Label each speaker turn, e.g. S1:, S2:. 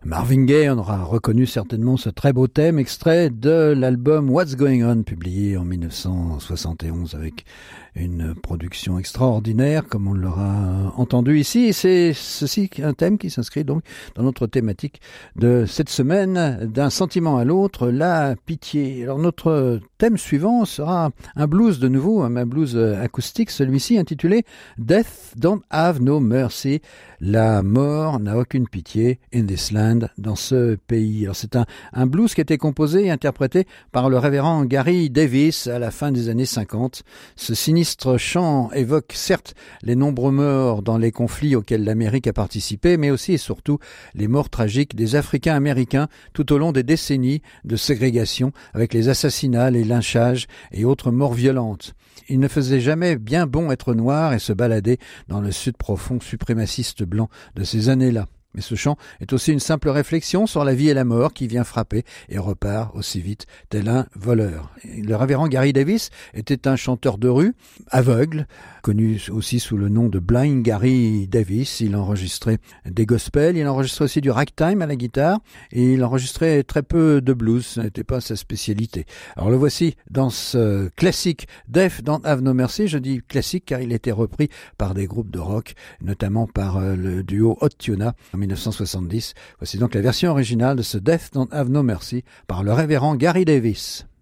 S1: Marvin Gaye, on aura reconnu certainement ce très beau thème extrait de l'album What's Going On, publié en 1971 avec une production extraordinaire, comme on l'aura entendu ici. Et c'est ceci un thème qui s'inscrit donc dans notre thématique de cette semaine, d'un sentiment à l'autre, la pitié. Alors notre thème suivant sera un blues de nouveau, un blues acoustique, celui-ci intitulé Death Don't Have No Mercy. La mort n'a aucune pitié in this land, dans ce pays. Alors c'est un blues qui a été composé et interprété par le révérend Gary Davis à la fin des années 50. Ce sinistre chant évoque certes les nombreux morts dans les conflits auxquels l'Amérique a participé, mais aussi et surtout les morts tragiques des Africains américains tout au long des décennies de ségrégation, avec les assassinats, les lynchages et autres morts violentes. Il ne faisait jamais bien bon être noir et se balader dans le sud profond suprémaciste blanc de ces années-là. Mais ce chant est aussi une simple réflexion sur la vie et la mort qui vient frapper et repart aussi vite tel un voleur. Le révérend Gary Davis était un chanteur de rue, aveugle, connu aussi sous le nom de Blind Gary Davis. Il enregistrait des gospels, il enregistrait aussi du ragtime à la guitare et il enregistrait très peu de blues, ce n'était pas sa spécialité. Alors le voici dans ce classique Death Don't Have No Mercy. Je dis classique car il a été repris par des groupes de rock, notamment par le duo Hot Tuna en 1970. Voici donc la version originale de ce Death Don't Have No Mercy par le révérend Gary Davis.